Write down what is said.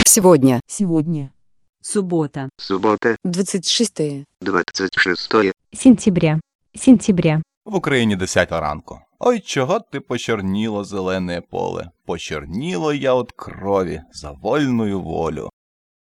Сегодня. Суббота. 26 сентября. В Україні 10 ранку. Ой, чого ти почорніло зелене поле? Почорніло я от крові за вольную волю.